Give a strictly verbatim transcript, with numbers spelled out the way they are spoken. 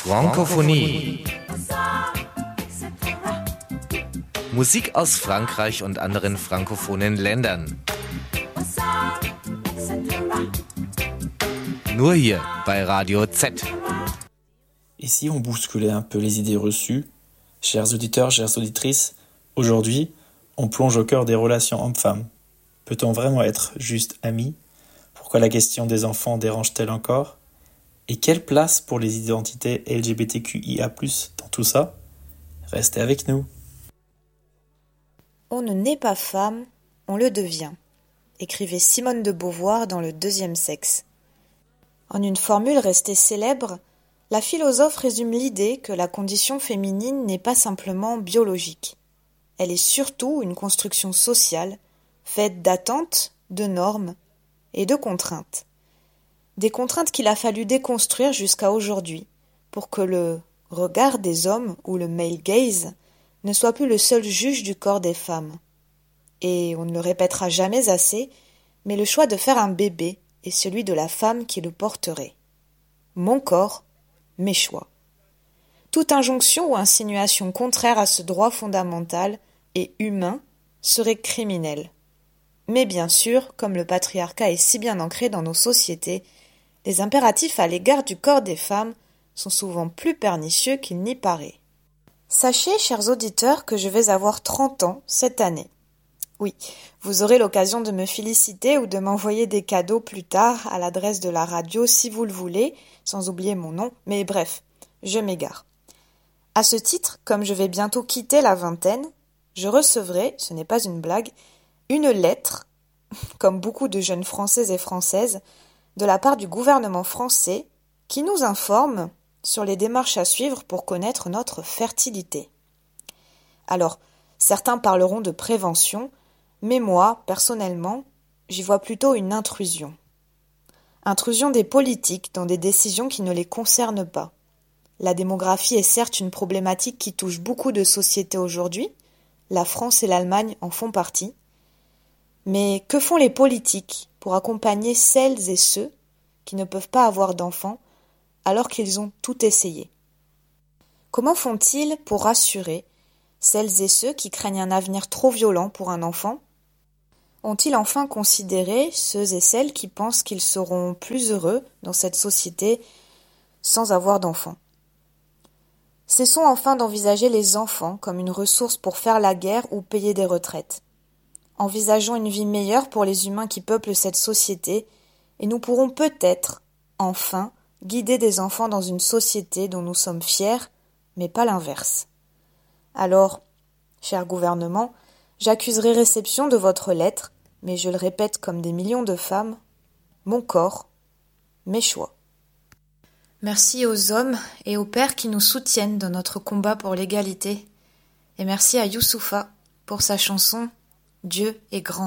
Frankophonie. Musik aus Frankreich und anderen frankophonen Ländern. Nur hier bei Radio Z. Et si on bousculait un peu les idées reçues, chers auditeurs, chères auditrices, aujourd'hui, on plonge au cœur des relations hommes-femmes. Peut-on vraiment être juste amis? Pourquoi la question des enfants dérange-t-elle encore? Et quelle place pour les identités L G B T Q I A plus, dans tout ça? Restez avec nous. On ne naît pas femme, on le devient, écrivait Simone de Beauvoir dans Le Deuxième Sexe. En une formule restée célèbre, la philosophe résume l'idée que la condition féminine n'est pas simplement biologique. Elle est surtout une construction sociale, faite d'attentes, de normes et de contraintes. Des contraintes qu'il a fallu déconstruire jusqu'à aujourd'hui, pour que le regard des hommes ou le male gaze ne soit plus le seul juge du corps des femmes. Et on ne le répétera jamais assez, mais le choix de faire un bébé est celui de la femme qui le porterait. Mon corps, mes choix. Toute injonction ou insinuation contraire à ce droit fondamental et humain serait criminelle. Mais bien sûr, comme le patriarcat est si bien ancré dans nos sociétés, les impératifs à l'égard du corps des femmes sont souvent plus pernicieux qu'il n'y paraît. Sachez, chers auditeurs, que je vais avoir trente ans cette année. Oui, vous aurez l'occasion de me féliciter ou de m'envoyer des cadeaux plus tard à l'adresse de la radio si vous le voulez, sans oublier mon nom, mais bref, je m'égare. À ce titre, comme je vais bientôt quitter la vingtaine, je recevrai, ce n'est pas une blague, une lettre, comme beaucoup de jeunes Français et Françaises, de la part du gouvernement français qui nous informe sur les démarches à suivre pour connaître notre fertilité. Alors, certains parleront de prévention, mais moi, personnellement, j'y vois plutôt une intrusion. Intrusion des politiques dans des décisions qui ne les concernent pas. La démographie est certes une problématique qui touche beaucoup de sociétés aujourd'hui, la France et l'Allemagne en font partie, mais que font les politiques pour accompagner celles et ceux qui ne peuvent pas avoir d'enfants alors qu'ils ont tout essayé? Comment font-ils pour rassurer celles et ceux qui craignent un avenir trop violent pour un enfant? Ont-ils enfin considéré ceux et celles qui pensent qu'ils seront plus heureux dans cette société sans avoir d'enfants? Cessons enfin d'envisager les enfants comme une ressource pour faire la guerre ou payer des retraites. Envisageons une vie meilleure pour les humains qui peuplent cette société et nous pourrons peut-être, enfin, guider des enfants dans une société dont nous sommes fiers, mais pas l'inverse. Alors, cher gouvernement, j'accuserai réception de votre lettre, mais je le répète comme des millions de femmes, mon corps, mes choix. Merci aux hommes et aux pères qui nous soutiennent dans notre combat pour l'égalité. Et merci à Youssoupha pour sa chanson « Dieu est grande ».